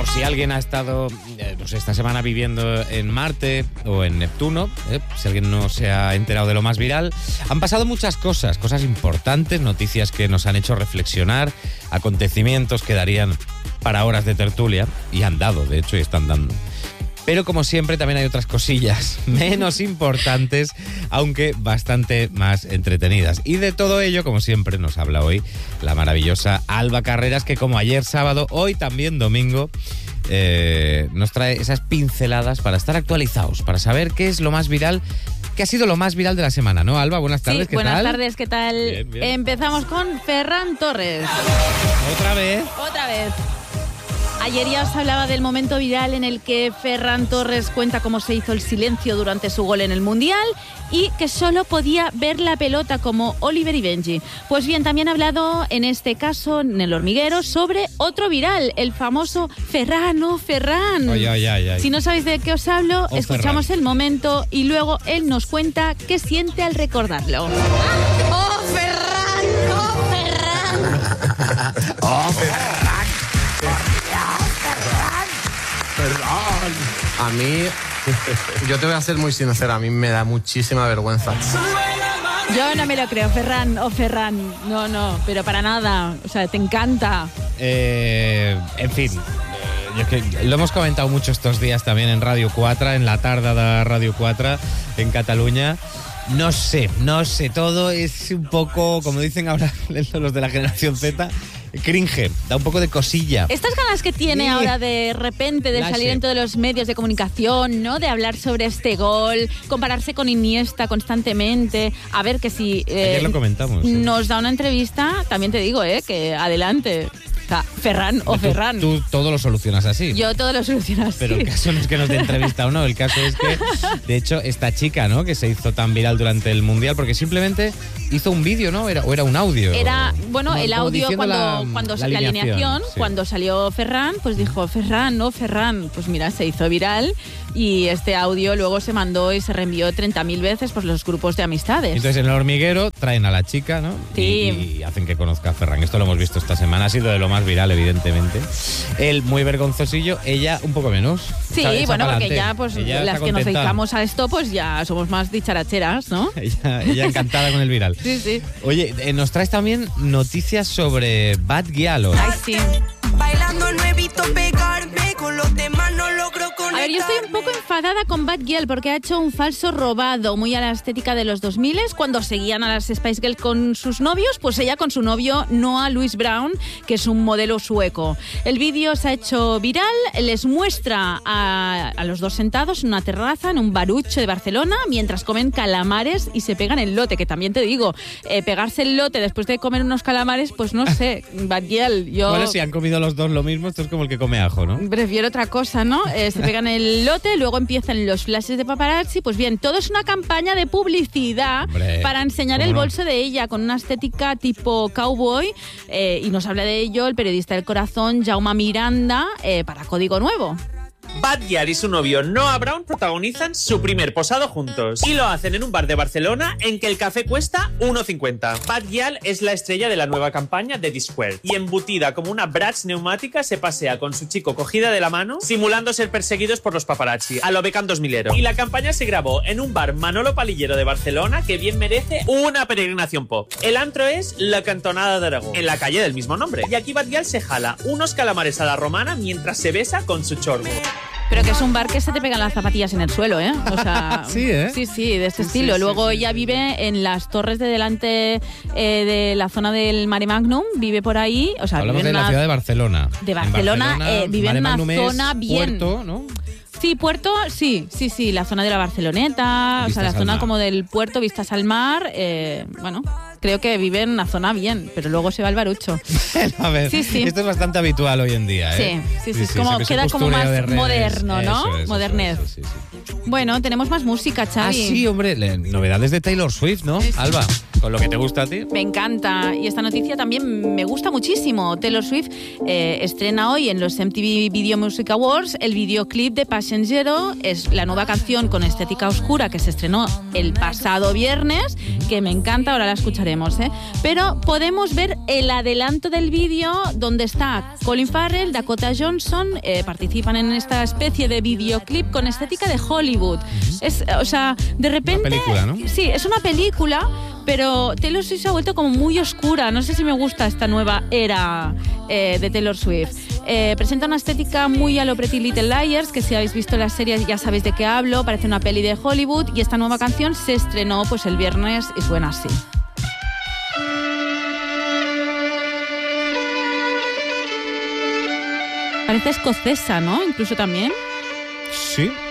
por si alguien ha estado no sé, esta semana viviendo en Marte o en Neptuno, si alguien no se ha enterado de lo más viral, han pasado muchas cosas importantes, noticias que nos han hecho reflexionar, acontecimientos que darían para horas de tertulia, y han dado, de hecho, y están dando. Pero como siempre también hay otras cosillas menos importantes, aunque bastante más entretenidas. Y de todo ello, como siempre, nos habla hoy la maravillosa Alba Carreras, que como ayer sábado, hoy también domingo, nos trae esas pinceladas para estar actualizados, para saber qué es lo más viral, qué ha sido lo más viral de la semana, ¿no, Alba? Buenas tardes, ¿qué tal? Buenas tardes, ¿qué tal? Bien, bien. Empezamos con Ferran Torres. ¿Otra vez? Otra vez. Ayer ya os hablaba del momento viral en el que Ferran Torres cuenta cómo se hizo el silencio durante su gol en el Mundial y que solo podía ver la pelota como Oliver y Benji. Pues bien, también ha hablado en este caso, en El Hormiguero, sobre otro viral, el famoso Ferran, oh Ferran. Ay. Si no sabéis de qué os hablo, escuchamos Ferran. el momento y luego él nos cuenta qué siente al recordarlo. ¡Oh, Ferran! ¡Oh, Ferran! ¡Oh, Ferran! A mí, yo te voy a ser muy sincera, a mí me da muchísima vergüenza. Yo no me lo creo, Ferran, oh Ferran. No, pero para nada. O sea, te encanta. En fin, yo que lo hemos comentado mucho estos días también en Radio 4, en la tarde de Radio 4 en Cataluña. No sé, todo es un poco, como dicen ahora los de la generación Z, cringe, da un poco de cosilla. Estas ganas que tiene ahora de repente de salir en todos los medios de comunicación, ¿no? De hablar sobre este gol, compararse con Iniesta constantemente. A ver, que si ayer lo comentamos, nos da una entrevista, también te digo, que adelante. O sea, Ferran o Ferran. Tú todo lo solucionas así. Yo todo lo soluciono así. Pero el caso no es que nos dé entrevista o no, el caso es que, de hecho, esta chica, ¿no? Que se hizo tan viral durante el Mundial, porque simplemente hizo un vídeo, ¿no? O era un audio. Era, bueno, como, el audio cuando la alineación, sí. Cuando salió Ferran, pues dijo, Ferran, no Ferran. Pues mira, se hizo viral y este audio luego se mandó y se reenvió 30.000 veces por los grupos de amistades. Entonces en El Hormiguero traen a la chica, ¿no? Sí. Y hacen que conozca a Ferran. Esto lo hemos visto esta semana, ha sido de lo más viral, evidentemente. Él muy vergonzosillo, ella un poco menos. Sí, bueno, porque ya, pues ella las que nos dedicamos a esto, pues ya somos más dicharacheras, ¿no? ella encantada con el viral. Sí. Oye, nos traes también noticias sobre Bad Gyal. Ay, sí. Bailando no evito pegarme, con los demás no logro conectarme. A ver, yo estoy un poco enfadada con Bad Gyal porque ha hecho un falso robado muy a la estética de los 2000 cuando seguían a las Spice Girls con sus novios, pues ella con su novio Noah Louis Brown, que es un modelo sueco. El vídeo se ha hecho viral, les muestra a los dos sentados en una terraza, en un barucho de Barcelona, mientras comen calamares y se pegan el lote, que también te digo, pegarse el lote después de comer unos calamares, pues no sé, Bad Gyal, yo... Bueno, si han comido los dos lo mismo, esto es como el que come ajo, ¿no? Prefiero otra cosa, ¿no? Se pegan el lote, luego empiezan los flashes de paparazzi. Pues bien, todo es una campaña de publicidad para enseñar el bolso de ella con una estética tipo cowboy. Y nos habla de ello el periodista del Corazón, Jaume Miranda, para Código Nuevo. Bad Gyal y su novio Noah Brown protagonizan su primer posado juntos y lo hacen en un bar de Barcelona en que el café cuesta 1,50. Bad Gyal es la estrella de la nueva campaña de D-Squared y embutida como una Bratz neumática se pasea con su chico cogida de la mano simulando ser perseguidos por los paparazzi a lo Beckham 2000ero. Y la campaña se grabó en un bar Manolo Palillero de Barcelona que bien merece una peregrinación pop. El antro es La Cantonada de Aragó, en la calle del mismo nombre. Y aquí Bad Gyal se jala unos calamares a la romana mientras se besa con su chorbo. Pero que es un bar que se te pegan las zapatillas en el suelo, ¿eh? O sea, sí, ¿eh? Sí, de este estilo. Luego ella vive en las torres de delante de la zona del Mare Magnum, vive por ahí. O sea, hablamos vive de la ciudad de Barcelona. De Barcelona, vive en una zona bien. Puerto, ¿no? Sí, puerto, sí, la zona de la Barceloneta, Vistas o sea, la zona mar. como del puerto, vistas al mar, bueno, creo que vive en una zona bien, pero luego se va al barucho. A ver, Sí. esto es bastante habitual hoy en día, ¿eh? Sí, como, ese queda como postureo más de redes. moderno, ¿no? Eso es, Modernez. sí. Bueno, tenemos más música, Xavi. Ah, sí, hombre, novedades de Taylor Swift, ¿no? Sí. Alba, con lo que te gusta a ti. Me encanta y esta noticia también me gusta muchísimo. Taylor Swift estrena hoy en los MTV Video Music Awards el videoclip de Passenger. Es la nueva canción con estética oscura que se estrenó el pasado viernes, que me encanta, ahora la escucharemos. veremos, ¿eh? Pero podemos ver el adelanto del vídeo donde está Colin Farrell, Dakota Johnson, participan en esta especie de videoclip con estética de Hollywood. O sea, de repente... Una película, ¿no? Sí, es una película, pero Taylor Swift se ha vuelto como muy oscura. No sé si me gusta esta nueva era de Taylor Swift. Presenta una estética muy a lo Pretty Little Liars, que si habéis visto la serie ya sabéis de qué hablo, parece una peli de Hollywood, y esta nueva canción se estrenó pues el viernes y suena así. Parece escocesa, ¿no? Incluso también. Sí,